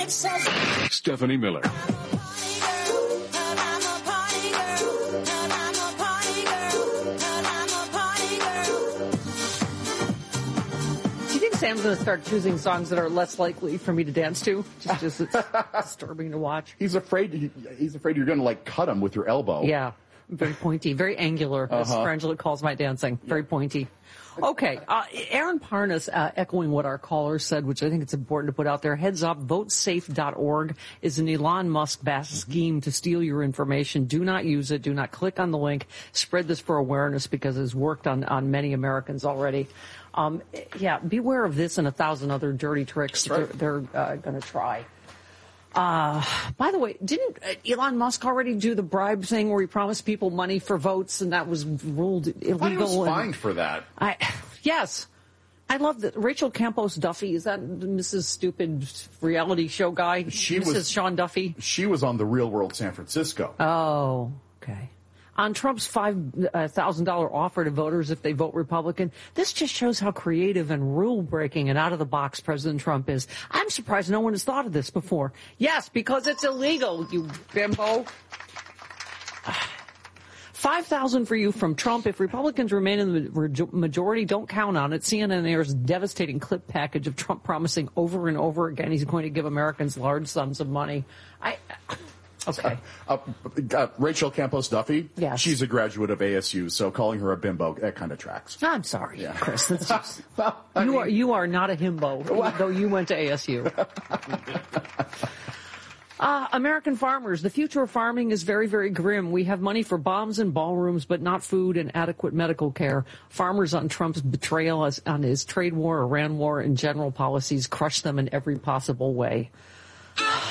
it says Stephanie Miller. Sam's going to start choosing songs that are less likely for me to dance to. Just it's disturbing to watch. He's afraid you're going to like cut him with your elbow. Yeah, very pointy, very angular, as Frangela calls my dancing. Very pointy. Okay, Aaron Parnas, echoing what our caller said, which I think it's important to put out there. Heads up, votesafe.org is an Elon Musk-backed scheme to steal your information. Do not use it. Do not click on the link. Spread this for awareness because it's worked on many Americans already. Beware of this and 1,000 other dirty tricks they're going to try. By the way, didn't Elon Musk already do the bribe thing where he promised people money for votes and that was ruled illegal? I thought he was fined for that. Yes. I love that. Rachel Campos Duffy, is that Mrs. Stupid reality show guy? Mrs. Sean Duffy? She was on The Real World San Francisco. Oh, okay. On Trump's $5,000 offer to voters if they vote Republican, this just shows how creative and rule-breaking and out-of-the-box President Trump is. I'm surprised no one has thought of this before. Yes, because it's illegal, you bimbo. $5,000 for you from Trump. If Republicans remain in the majority, don't count on it. CNN airs devastating clip package of Trump promising over and over again he's going to give Americans large sums of money. Okay. Rachel Campos Duffy, yes. She's a graduate of ASU, so calling her a bimbo, that kind of tracks. I'm sorry, Chris. That's just, you are not a himbo, though you went to ASU. American farmers, the future of farming is very, very grim. We have money for bombs and ballrooms, but not food and adequate medical care. Farmers on Trump's betrayal on his trade war, Iran war, and general policies crush them in every possible way.